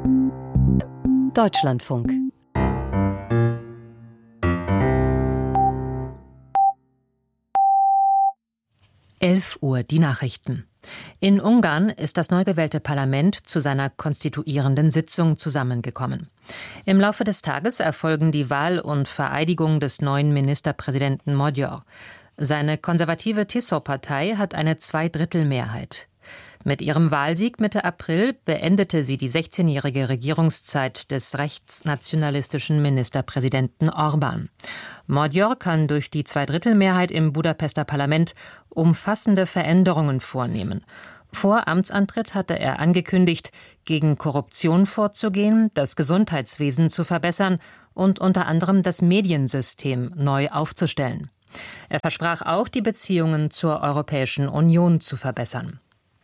Deutschlandfunk. Uhr die Nachrichten. In Ungarn ist das neu gewählte Parlament zu seiner konstituierenden Sitzung zusammengekommen. Im Laufe des Tages erfolgen die Wahl und Vereidigung des neuen Ministerpräsidenten Magyar. Seine konservative TISO-Partei hat eine Zweidrittelmehrheit. Mit ihrem Wahlsieg Mitte April beendete sie die 16-jährige Regierungszeit des rechtsnationalistischen Ministerpräsidenten Orbán. Magyar kann durch die Zweidrittelmehrheit im Budapester Parlament umfassende Veränderungen vornehmen. Vor Amtsantritt hatte er angekündigt, gegen Korruption vorzugehen, das Gesundheitswesen zu verbessern und unter anderem das Mediensystem neu aufzustellen. Er versprach auch, die Beziehungen zur Europäischen Union zu verbessern.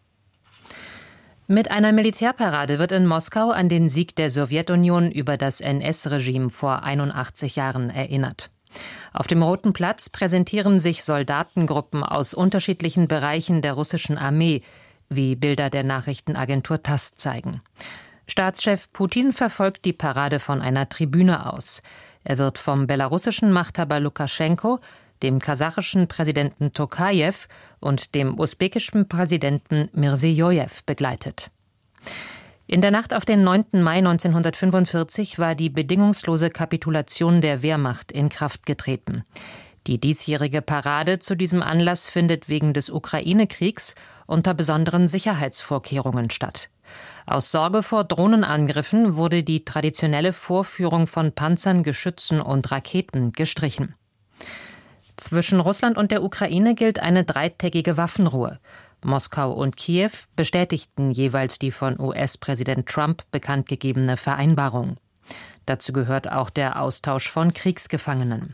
Mit einer Militärparade wird in Moskau an den Sieg der Sowjetunion über das NS-Regime vor 81 Jahren erinnert. Auf dem Roten Platz präsentieren sich Soldatengruppen aus unterschiedlichen Bereichen der russischen Armee, wie Bilder der Nachrichtenagentur TASS zeigen. Staatschef Putin verfolgt die Parade von einer Tribüne aus. Er wird vom belarussischen Machthaber Lukaschenko, dem kasachischen Präsidenten Tokajew und dem usbekischen Präsidenten Mirzijojew begleitet. In der Nacht auf den 9. Mai 1945 war die bedingungslose Kapitulation der Wehrmacht in Kraft getreten. Die diesjährige Parade zu diesem Anlass findet wegen des Ukraine-Kriegs unter besonderen Sicherheitsvorkehrungen statt. Aus Sorge vor Drohnenangriffen wurde die traditionelle Vorführung von Panzern, Geschützen und Raketen gestrichen. Zwischen Russland und der Ukraine gilt eine 3-tägige Waffenruhe. Moskau und Kiew bestätigten jeweils die von US-Präsident Trump bekanntgegebene Vereinbarung. Dazu gehört auch der Austausch von Kriegsgefangenen.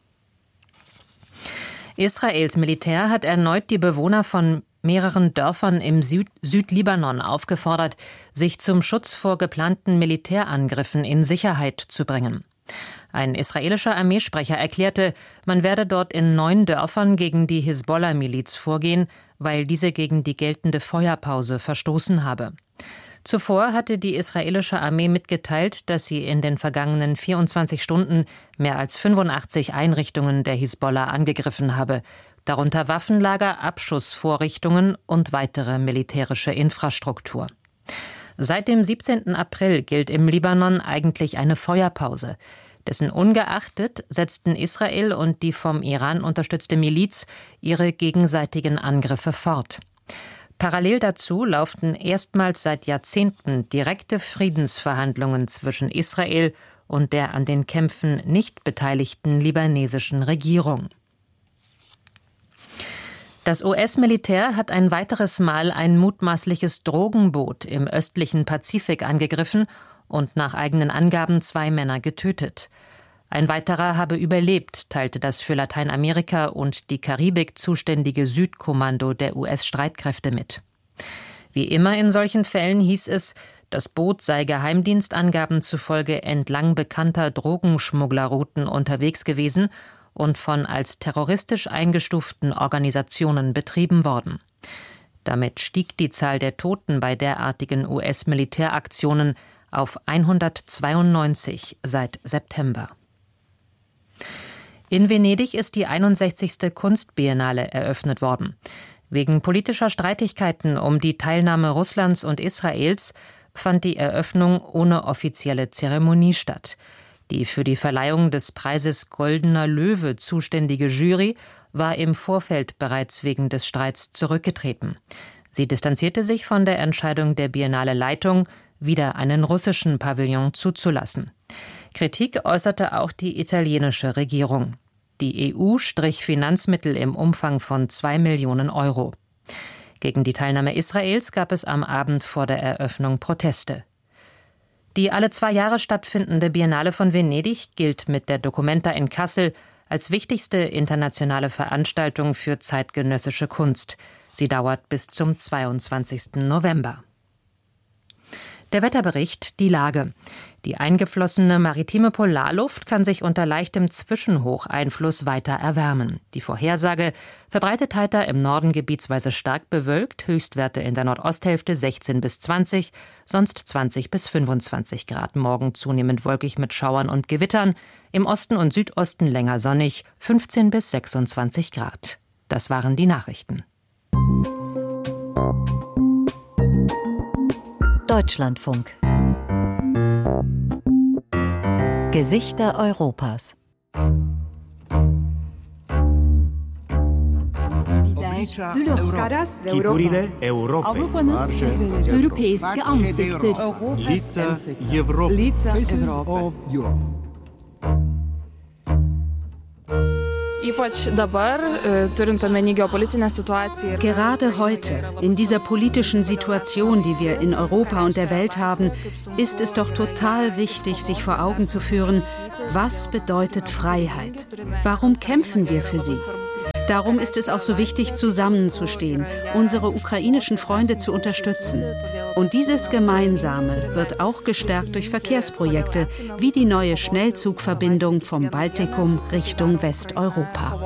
Israels Militär hat erneut die Bewohner von mehreren Dörfern im Südlibanon aufgefordert, sich zum Schutz vor geplanten Militärangriffen in Sicherheit zu bringen. Ein israelischer Armeesprecher erklärte, man werde dort in 9 Dörfern gegen die Hisbollah-Miliz vorgehen, weil diese gegen die geltende Feuerpause verstoßen habe. Zuvor hatte die israelische Armee mitgeteilt, dass sie in den vergangenen 24 Stunden mehr als 85 Einrichtungen der Hisbollah angegriffen habe, darunter Waffenlager, Abschussvorrichtungen und weitere militärische Infrastruktur. Seit dem 17. April gilt im Libanon eigentlich eine Feuerpause. Dessen ungeachtet setzten Israel und die vom Iran unterstützte Miliz ihre gegenseitigen Angriffe fort. Parallel dazu lauften erstmals seit Jahrzehnten direkte Friedensverhandlungen zwischen Israel und der an den Kämpfen nicht beteiligten libanesischen Regierung. Das US-Militär hat ein weiteres Mal ein mutmaßliches Drogenboot im östlichen Pazifik angegriffen und nach eigenen Angaben 2 Männer getötet. Ein weiterer habe überlebt, teilte das für Lateinamerika und die Karibik zuständige Südkommando der US-Streitkräfte mit. Wie immer in solchen Fällen hieß es, das Boot sei Geheimdienstangaben zufolge entlang bekannter Drogenschmugglerrouten unterwegs gewesen und von als terroristisch eingestuften Organisationen betrieben worden. Damit stieg die Zahl der Toten bei derartigen US-Militäraktionen auf 192 seit September. In Venedig ist die 61. Kunstbiennale eröffnet worden. Wegen politischer Streitigkeiten um die Teilnahme Russlands und Israels fand die Eröffnung ohne offizielle Zeremonie statt. Die für die Verleihung des Preises Goldener Löwe zuständige Jury war im Vorfeld bereits wegen des Streits zurückgetreten. Sie distanzierte sich von der Entscheidung der Biennale-Leitung, wieder einen russischen Pavillon zuzulassen. Kritik äußerte auch die italienische Regierung. Die EU strich Finanzmittel im Umfang von 2 Millionen Euro. Gegen die Teilnahme Israels gab es am Abend vor der Eröffnung Proteste. Die alle 2 Jahre stattfindende Biennale von Venedig gilt mit der Documenta in Kassel als wichtigste internationale Veranstaltung für zeitgenössische Kunst. Sie dauert bis zum 22. November. Der Wetterbericht, die Lage. Die eingeflossene maritime Polarluft kann sich unter leichtem Zwischenhocheinfluss weiter erwärmen. Die Vorhersage: verbreitet heiter, im Norden gebietsweise stark bewölkt, Höchstwerte in der Nordosthälfte 16 bis 20, sonst 20 bis 25 Grad. Morgen zunehmend wolkig mit Schauern und Gewittern, im Osten und Südosten länger sonnig, 15 bis 26 Grad. Das waren die Nachrichten. Deutschlandfunk. Gesichter Europas. Europeiske ansikter. Лица Европы. Gerade heute, in dieser politischen Situation, die wir in Europa und der Welt haben, ist es doch total wichtig, sich vor Augen zu führen, was bedeutet Freiheit? Warum kämpfen wir für sie? Darum ist es auch so wichtig, zusammenzustehen, unsere ukrainischen Freunde zu unterstützen. Und dieses Gemeinsame wird auch gestärkt durch Verkehrsprojekte, wie die neue Schnellzugverbindung vom Baltikum Richtung Westeuropa.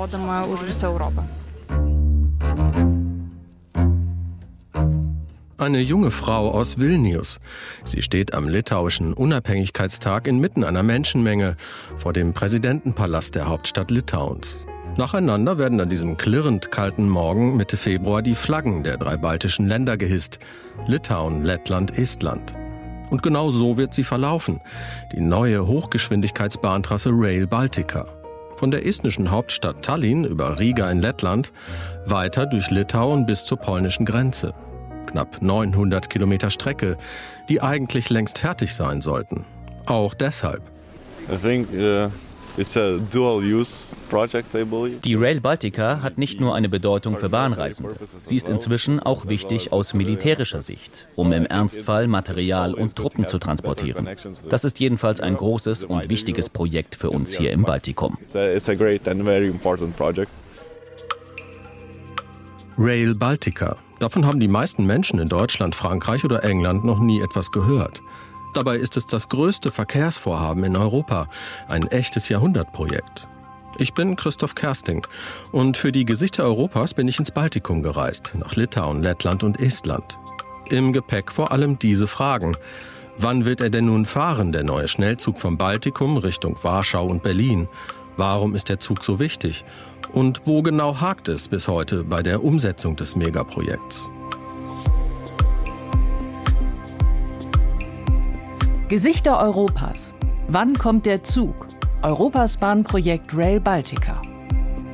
Eine junge Frau aus Vilnius. Sie steht am litauischen Unabhängigkeitstag inmitten einer Menschenmenge vor dem Präsidentenpalast der Hauptstadt Litauens. Nacheinander werden an diesem klirrend kalten Morgen Mitte Februar die Flaggen der 3 baltischen Länder gehisst: Litauen, Lettland, Estland. Und genau so wird sie verlaufen, die neue Hochgeschwindigkeitsbahntrasse Rail Baltica. Von der estnischen Hauptstadt Tallinn über Riga in Lettland, weiter durch Litauen bis zur polnischen Grenze. Knapp 900 Kilometer Strecke, die eigentlich längst fertig sein sollten. Auch deshalb. Die Rail Baltica hat nicht nur eine Bedeutung für Bahnreisende. Sie ist inzwischen auch wichtig aus militärischer Sicht, um im Ernstfall Material und Truppen zu transportieren. Das ist jedenfalls ein großes und wichtiges Projekt für uns hier im Baltikum. Rail Baltica. Davon haben die meisten Menschen in Deutschland, Frankreich oder England noch nie etwas gehört. Dabei ist es das größte Verkehrsvorhaben in Europa, ein echtes Jahrhundertprojekt. Ich bin Christoph Kersting und für die Gesichter Europas bin ich ins Baltikum gereist, nach Litauen, Lettland und Estland. Im Gepäck vor allem diese Fragen. Wann wird er denn nun fahren, der neue Schnellzug vom Baltikum Richtung Warschau und Berlin? Warum ist der Zug so wichtig? Und wo genau hakt es bis heute bei der Umsetzung des Megaprojekts? Gesichter Europas. Wann kommt der Zug? Europas Bahnprojekt Rail Baltica.